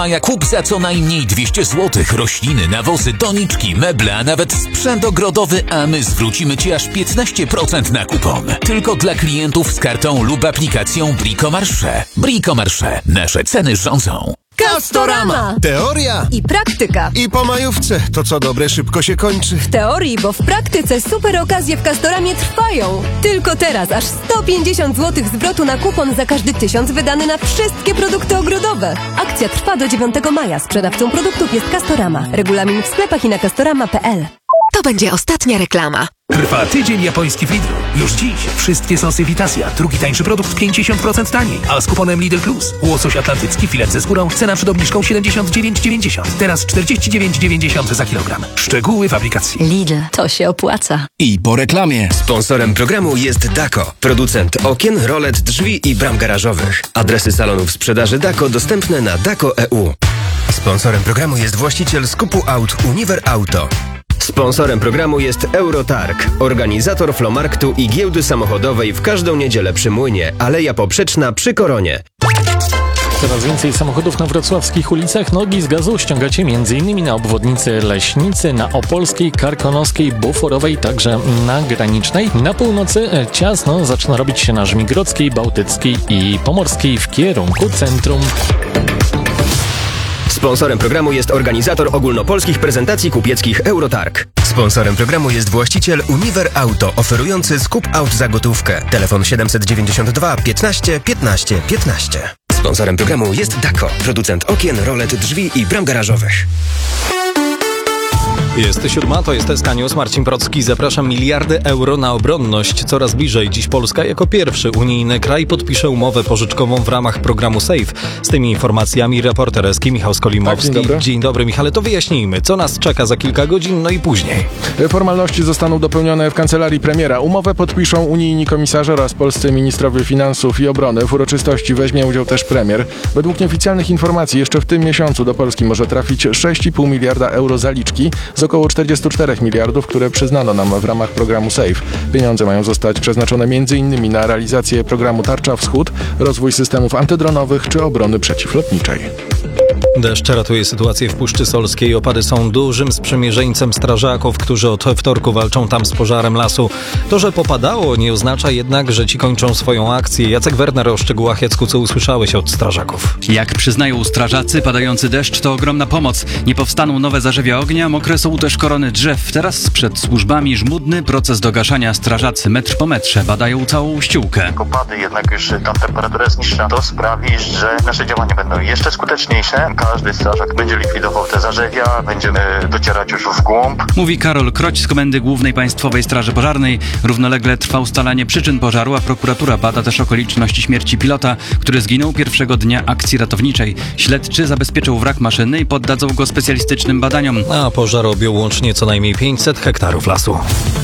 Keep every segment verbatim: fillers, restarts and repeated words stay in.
A jak kup za co najmniej dwieście złotych rośliny, nawozy, doniczki, meble, a nawet sprzęt ogrodowy, a my zwrócimy Ci aż piętnaście procent na kupon. Tylko dla klientów z kartą lub aplikacją Bricomarché. Bricomarché. Nasze ceny rządzą. Castorama! Teoria I praktyka. i po majówce. To co dobre szybko się kończy. W teorii, bo w praktyce super okazje w Castoramie trwają. Tylko teraz aż sto pięćdziesiąt złotych zwrotu na kupon za każdy tysiąc wydany na wszystkie produkty ogrodowe. Akcja trwa do dziewiątego maja. Sprzedawcą produktów jest Castorama. Regulamin w sklepach i na castorama kropka p l. To będzie ostatnia reklama. Trwa tydzień japoński w Lidlu. Już dziś wszystkie sosy Vitasia. Drugi tańszy produkt pięćdziesiąt procent taniej. A z kuponem Lidl Plus. Łosoś atlantycki, filet ze skórą. Cena przed obniżką siedemdziesiąt dziewięć dziewięćdziesiąt. Teraz czterdzieści dziewięć dziewięćdziesiąt za kilogram. Szczegóły w aplikacji. Lidl, to się opłaca. I po reklamie. Sponsorem programu jest Dako, producent okien, rolet, drzwi i bram garażowych. Adresy salonów sprzedaży Dako dostępne na dako kropka e u. Sponsorem programu jest właściciel skupu aut Univer Auto. Sponsorem programu jest Eurotarg, organizator flomarktu i giełdy samochodowej w każdą niedzielę przy Młynie, Aleja Poprzeczna przy Koronie. Coraz więcej samochodów na wrocławskich ulicach. Nogi z gazu ściągacie m.in. na obwodnicy Leśnicy, na Opolskiej, Karkonoskiej, Buforowej, także na Granicznej. Na północy ciasno zaczyna robić się na Żmigrodzkiej, Bałtyckiej i Pomorskiej w kierunku centrum. Sponsorem programu jest organizator ogólnopolskich prezentacji kupieckich Eurotarg. Sponsorem programu jest właściciel Univer Auto, oferujący skup aut za gotówkę. Telefon siedemset dziewięćdziesiąt dwa piętnaście piętnaście piętnaście. Sponsorem programu jest Dako, producent okien, rolet, drzwi i bram garażowych. Jest siódma, to jest S K News. Marcin Procki, zapraszam. Miliardy euro na obronność. Coraz bliżej. Dziś Polska jako pierwszy unijny kraj podpisze umowę pożyczkową w ramach programu SAFE. Z tymi informacjami reporter S K Michał Skolimowski. Tak, dzień dobry. Dzień dobry, Michale. To wyjaśnijmy, co nas czeka za kilka godzin, no i później. Formalności zostaną dopełnione w kancelarii premiera. Umowę podpiszą unijni komisarze oraz polscy ministrowie finansów i obrony. W uroczystości weźmie udział też premier. Według nieoficjalnych informacji jeszcze w tym miesiącu do Polski może trafić sześć i pół miliarda euro zaliczki z około czterdzieści cztery miliardów, które przyznano nam w ramach programu SAFE. Pieniądze mają zostać przeznaczone m.in. na realizację programu Tarcza Wschód, rozwój systemów antydronowych czy obrony przeciwlotniczej. Deszcz ratuje sytuację w Puszczy Solskiej. Opady są dużym sprzymierzeńcem strażaków, którzy od wtorku walczą tam z pożarem lasu. To, że popadało, nie oznacza jednak, że ci kończą swoją akcję. Jacek Werner o szczegółach. Jacku, co usłyszałeś od strażaków? Jak przyznają strażacy, padający deszcz to ogromna pomoc. Nie powstaną nowe zarzewia ognia, mokre są też korony drzew. Teraz przed służbami żmudny proces dogaszania. Strażacy metr po metrze badają całą ściółkę. Opady, jednak już tam temperatura jest niższa. To sprawi, że nasze działania będą jeszcze skuteczniejsze. Każdy strażak będzie likwidował te zarzewia, będziemy docierać już w głąb. Mówi Karol Kroć z Komendy Głównej Państwowej Straży Pożarnej. Równolegle trwa ustalanie przyczyn pożaru, a prokuratura bada też okoliczności śmierci pilota, który zginął pierwszego dnia akcji ratowniczej. Śledczy zabezpieczą wrak maszyny i poddadzą go specjalistycznym badaniom. A pożar objął łącznie co najmniej pięćset hektarów lasu.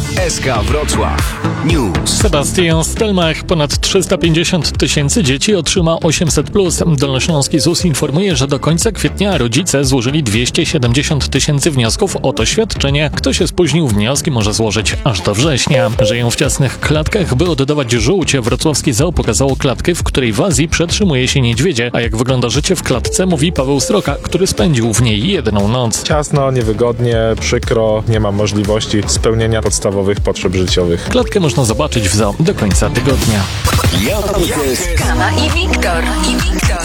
S K Wrocław News. Sebastian Stelmach. Ponad trzysta pięćdziesiąt tysięcy dzieci otrzyma osiemset plus. Dolnośląski Z U S informuje, że do końca kwietnia rodzice złożyli dwieście siedemdziesiąt tysięcy wniosków o to świadczenie. Kto się spóźnił, wnioski może złożyć aż do września. Żyją w ciasnych klatkach, by oddawać żółć. Wrocławskie Zoo pokazało klatkę, w której w Azji przetrzymuje się niedźwiedzie. A jak wygląda życie w klatce, mówi Paweł Sroka, który spędził w niej jedną noc. Ciasno, niewygodnie, przykro, nie ma możliwości spełnienia podstawowych potrzeb życiowych. Klatkę można zobaczyć w zoo do końca tygodnia. Kama i Wiktor. I Wiktor.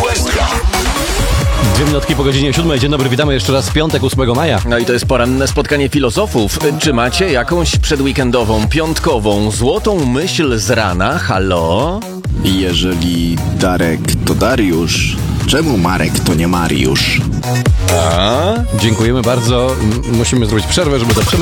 Dwie minutki po godzinie siódmej. Dzień dobry, witamy jeszcze raz w piątek, ósmego maja. No i to jest poranne spotkanie filozofów. Czy macie jakąś przedweekendową, piątkową, złotą myśl z rana? Halo? Jeżeli Darek to Dariusz, czemu Marek to nie Mariusz? A? Dziękujemy bardzo. M- musimy zrobić przerwę, żeby to przemyśleć.